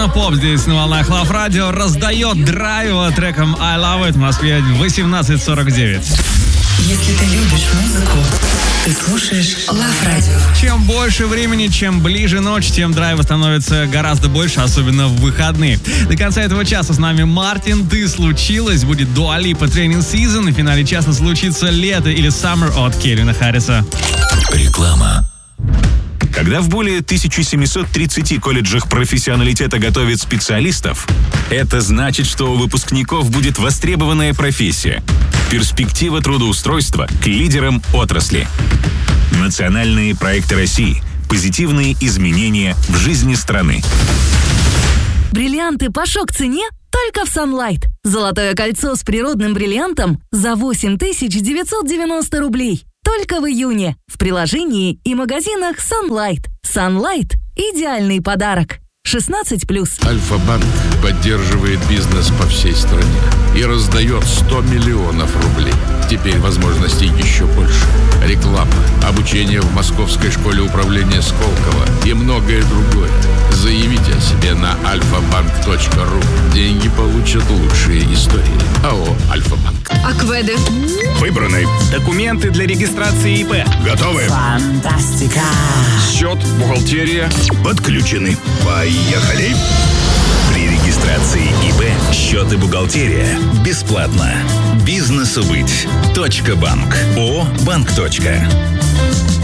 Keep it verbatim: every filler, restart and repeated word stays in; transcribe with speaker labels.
Speaker 1: техно-поп здесь на волнах Love Radio раздает драйва треком I Love It в Москве восемнадцать сорок девять.
Speaker 2: Если ты любишь музыку, ты слушаешь Love Radio.
Speaker 1: Чем больше времени, чем ближе ночь, тем драйва становится гораздо больше, особенно в выходные. До конца этого часа с нами Мартин, «Ты случилось», будет Дуа Липа Training Season, и в финале часа случится «Лето» или Summer от Кельвина Харриса.
Speaker 3: Реклама. Когда в более тысяча семьсот тридцати колледжах профессионалитета готовят специалистов, это значит, что у выпускников будет востребованная профессия. Перспектива трудоустройства к лидерам отрасли. Национальные проекты России. Позитивные изменения в жизни страны.
Speaker 4: Бриллианты по шок-цене только в Sunlight. Золотое кольцо с природным бриллиантом за восемь тысяч девятьсот девяносто рублей. Только в июне. В приложении и магазинах Sunlight. Sunlight – идеальный подарок. шестнадцать плюс.
Speaker 5: Альфа-банк поддерживает бизнес по всей стране и раздает сто миллионов рублей. Теперь возможностей еще больше. Реклама, обучение в Московской школе управления Сколково и многое другое. Заявите о себе на альфа-банк точка ру. Деньги получат лучшие истории. АО «Альфа-банк».
Speaker 6: Акведы.
Speaker 7: Выбраны. Документы для регистрации ИП.
Speaker 5: Готовы?
Speaker 2: Фантастика.
Speaker 7: Счет, бухгалтерия.
Speaker 3: Подключены. Поехали! При регистрации ИП счет и бухгалтерия бесплатно. Бизнесу быть. Точка банк. ООО «Банк.